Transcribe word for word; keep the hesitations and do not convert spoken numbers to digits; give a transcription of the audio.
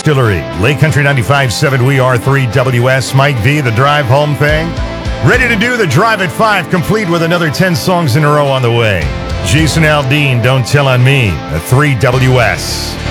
Distillery, Lake Country ninety-five point seven, we are three W S. Mike V, the drive home thing. Ready to do the drive at five, complete with another ten songs in a row on the way. Jason Aldean, Don't Tell on Me, a three W S.